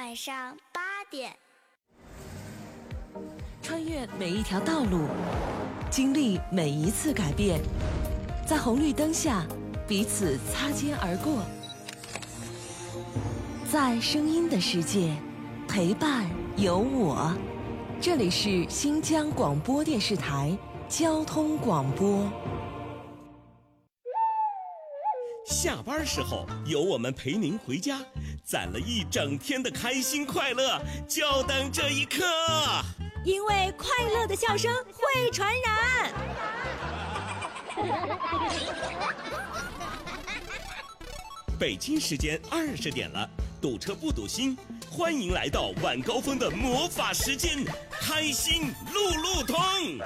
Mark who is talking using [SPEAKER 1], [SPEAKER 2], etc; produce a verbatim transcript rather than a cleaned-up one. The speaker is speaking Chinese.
[SPEAKER 1] 晚上八点。
[SPEAKER 2] 穿越每一条道路，经历每一次改变，在红绿灯下彼此擦肩而过，在声音的世界陪伴有我。这里是新疆广播电视台交通广播。
[SPEAKER 3] 下班时候有我们陪您回家，攒了一整天的开心快乐，就等这一刻。
[SPEAKER 4] 因为快乐的笑声会传染。
[SPEAKER 3] 北京时间二十点了，堵车不堵心，欢迎来到晚高峰的魔法时间，开心路路通。